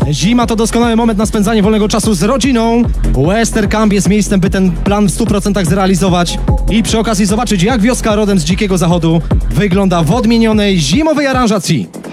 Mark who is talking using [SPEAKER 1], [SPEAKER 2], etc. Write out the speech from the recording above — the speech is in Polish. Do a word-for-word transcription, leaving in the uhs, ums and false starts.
[SPEAKER 1] Zima to doskonały moment na spędzanie wolnego czasu z rodziną. Western Camp jest miejscem, by ten plan w stu procentach zrealizować i przy okazji zobaczyć, jak wioska rodem z Dzikiego Zachodu wygląda w odmienionej zimowej aranżacji.